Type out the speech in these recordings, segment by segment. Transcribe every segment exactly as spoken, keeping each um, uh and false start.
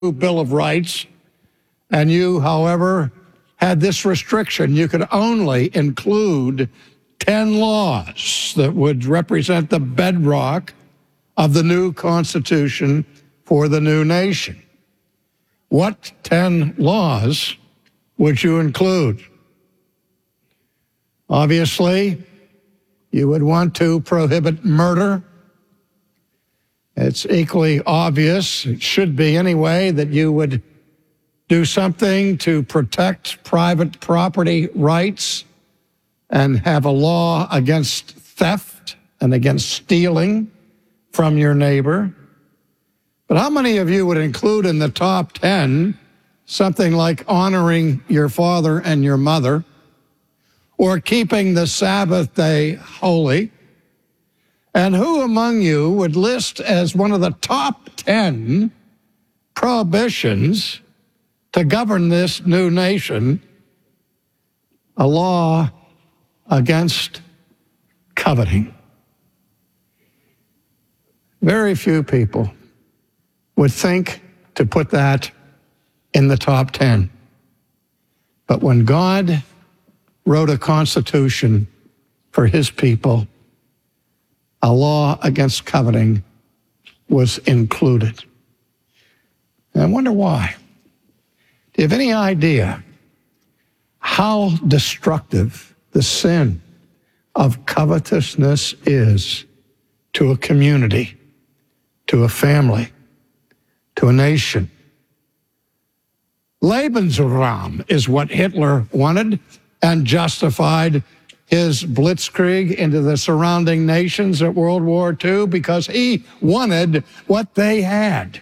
Bill of Rights, and you, however, had this restriction. You could only include ten laws that would represent the bedrock of the new Constitution for the new nation. What ten laws would you include? Obviously, you would want to prohibit murder. It's equally obvious, it should be anyway, that you would do something to protect private property rights and have a law against theft and against stealing from your neighbor. But how many of you would include in the top ten something like honoring your father and your mother, or keeping the Sabbath day holy? And who among you would list as one of the top ten prohibitions to govern this new nation a law against coveting? Very few people would think to put that in the top ten. But when God wrote a constitution for his people, a law against coveting was included. And I wonder why. Do you have any idea how destructive the sin of covetousness is to a community, to a family, to a nation? Lebensraum is what Hitler wanted and justified his blitzkrieg into the surrounding nations at World War Two because he wanted what they had.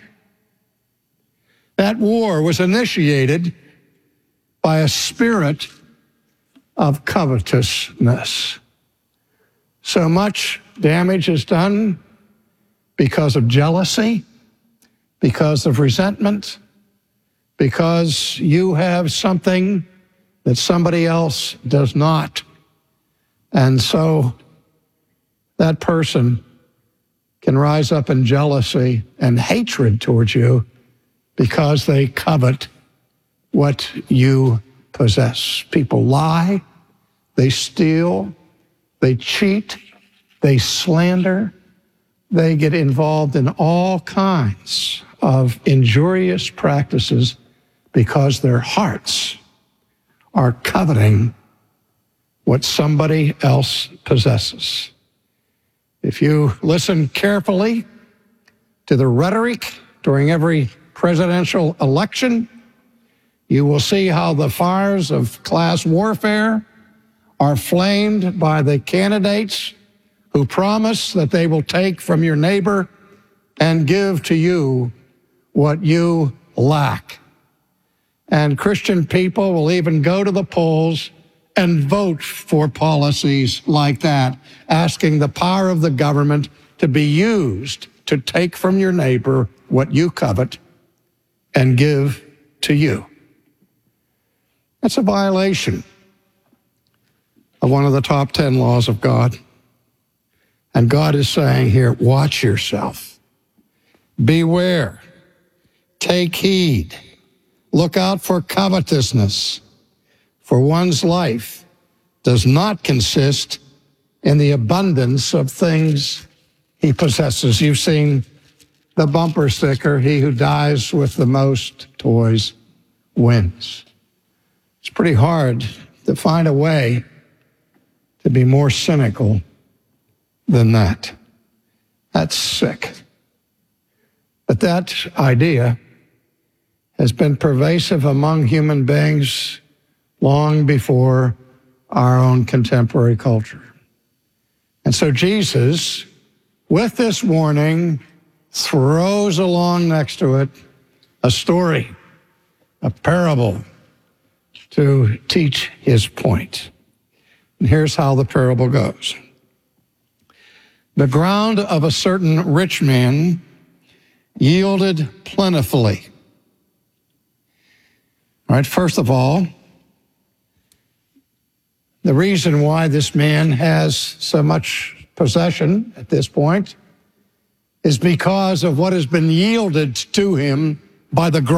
That war was initiated by a spirit of covetousness. So much damage is done because of jealousy, because of resentment, because you have something that somebody else does not. And so that person can rise up in jealousy and hatred towards you because they covet what you possess. People lie, they steal, they cheat, they slander, they get involved in all kinds of injurious practices because their hearts are coveting what somebody else possesses. If you listen carefully to the rhetoric during every presidential election, you will see how the fires of class warfare are flamed by the candidates who promise that they will take from your neighbor and give to you what you lack. And Christian people will even go to the polls and vote for policies like that, asking the power of the government to be used to take from your neighbor what you covet and give to you. That's a violation of one of the top ten laws of God. And God is saying here, watch yourself. Beware. Take heed. Look out for covetousness. For one's life does not consist in the abundance of things he possesses. You've seen the bumper sticker, he who dies with the most toys wins. It's pretty hard to find a way to be more cynical than that. That's sick. But that idea has been pervasive among human beings long before our own contemporary culture. And so Jesus, with this warning, throws along next to it a story, a parable, to teach his point. And here's how the parable goes. The ground of a certain rich man yielded plentifully. All right, first of all, the reason why this man has so much possession at this point is because of what has been yielded to him by the